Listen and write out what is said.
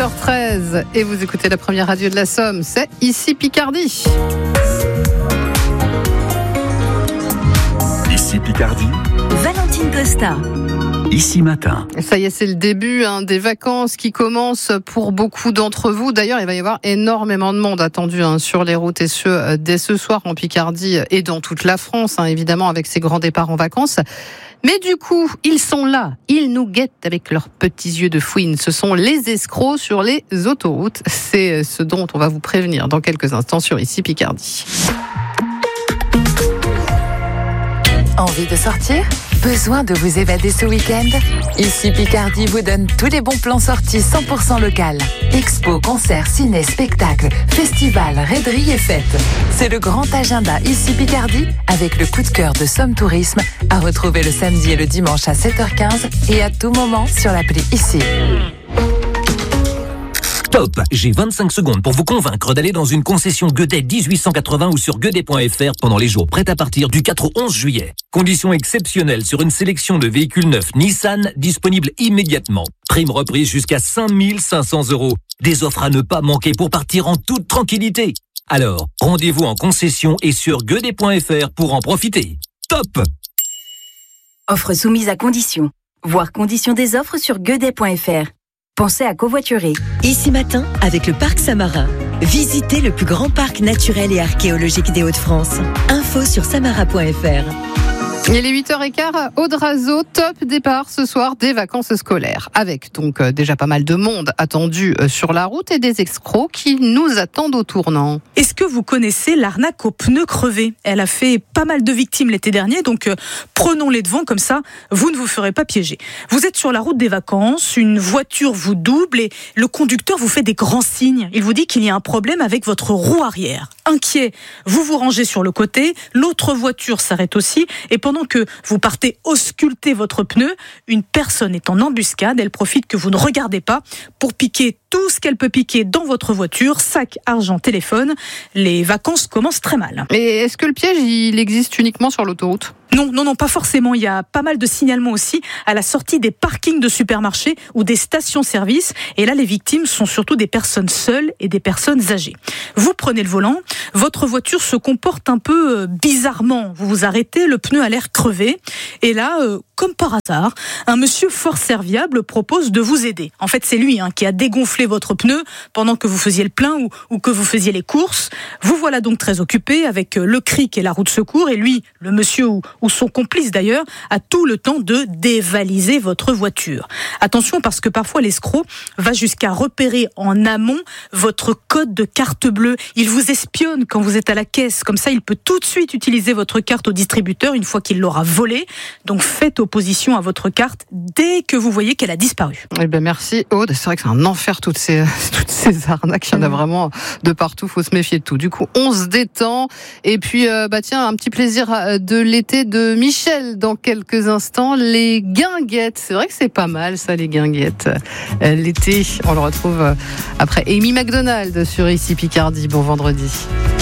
8h13 et vous écoutez la première radio de la Somme, c'est ici Picardie. Ici Picardie. Valentine Costa. Ici matin. Ça y est, c'est le début des vacances qui commencent pour beaucoup d'entre vous. D'ailleurs, il va y avoir énormément de monde attendu sur les routes et ce, dès ce soir en Picardie et dans toute la France, évidemment, avec ces grands départs en vacances. Mais du coup, ils sont là, ils nous guettent avec leurs petits yeux de fouine. Ce sont les escrocs sur les autoroutes. C'est ce dont on va vous prévenir dans quelques instants sur Ici Picardie. Envie de sortir ? Besoin de vous évader ce week-end ? Ici Picardie vous donne tous les bons plans sortis 100% local. Expo, concerts, ciné, spectacles, festivals, raideries et fêtes. C'est le grand agenda Ici Picardie avec le coup de cœur de Somme Tourisme à retrouver le samedi et le dimanche à 7h15 et à tout moment sur l'appli Ici. Top, j'ai 25 secondes pour vous convaincre d'aller dans une concession Guedet 1880 ou sur guedet.fr pendant les jours prêts à partir du 4 au 11 juillet. Conditions exceptionnelles sur une sélection de véhicules neufs Nissan disponibles immédiatement. Prime reprise jusqu'à 5 500 €. Des offres à ne pas manquer pour partir en toute tranquillité. Alors, rendez-vous en concession et sur guedet.fr pour en profiter. Top! Offre soumise à conditions. Voir conditions des offres sur guedet.fr. Pensez à covoiturer. Ici matin, avec le Parc Samarin. Visitez le plus grand parc naturel et archéologique des Hauts-de-France. Info sur samara.fr. Il est 8h15, Audrazo, top départ ce soir des vacances scolaires. Avec donc déjà pas mal de monde attendu sur la route et des escrocs qui nous attendent au tournant. Est-ce que vous connaissez l'arnaque aux pneus crevés ? Elle a fait pas mal de victimes l'été dernier, donc prenons les devants, comme ça, vous ne vous ferez pas piéger. Vous êtes sur la route des vacances, une voiture vous double et le conducteur vous fait des grands signes. Il vous dit qu'il y a un problème avec votre roue arrière. Inquiet, vous vous rangez sur le côté, l'autre voiture s'arrête aussi et pendant que vous partez ausculter votre pneu, une personne est en embuscade, elle profite que vous ne regardez pas pour piquer tout ce qu'elle peut piquer dans votre voiture, sac, argent, téléphone. Les vacances commencent très mal. Et est-ce que le piège, il existe uniquement sur l'autoroute ? Non, pas forcément. Il y a pas mal de signalements aussi à la sortie des parkings de supermarchés ou des stations-service. Et là, les victimes sont surtout des personnes seules et des personnes âgées. Vous prenez le volant, votre voiture se comporte un peu bizarrement. Vous vous arrêtez, le pneu a l'air crevé. Et là, comme par hasard, un monsieur fort serviable propose de vous aider. En fait, c'est lui qui a dégonflé votre pneu pendant que vous faisiez le plein ou que vous faisiez les courses. Vous voilà donc très occupé avec le cric et la roue de secours. Et lui, le monsieur ou son complice d'ailleurs, a tout le temps de dévaliser votre voiture. Attention parce que parfois l'escroc va jusqu'à repérer en amont votre code de carte bleue. Il vous espionne quand vous êtes à la caisse. Comme ça, il peut tout de suite utiliser votre carte au distributeur une fois qu'il l'aura volée. Donc faites opposition à votre carte dès que vous voyez qu'elle a disparu. Eh ben merci Aude. C'est vrai que c'est un enfer toutes ces arnaques. Il y en a vraiment de partout. Faut se méfier de tout. Du coup, on se détend. Et puis, tiens, un petit plaisir de l'été de Michel dans quelques instants. Les guinguettes. C'est vrai que c'est pas mal ça, les guinguettes. L'été, on le retrouve après Amy McDonald sur Ici Picardie. Bon vendredi.